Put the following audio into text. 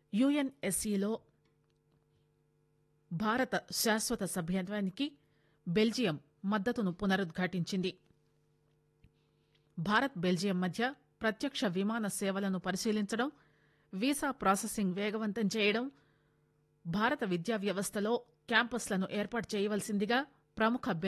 యుఎన్ఎస్సిలో భారత శాశ్వత సభ్యత్వానికి బెల్జియం మద్దతును పునరుద్ఘాటించింది. భారత్ బెల్జియం మధ్య ప్రత్యక్ష విమాన సేవలను పరిశీలించడం, వీసా ప్రాసెసింగ్ వేగవంతం చేయడం, భారత విద్యా వ్యవస్థలో క్యాంపస్లను ఏర్పాటు చేయవలసిందిగా ప్రముఖ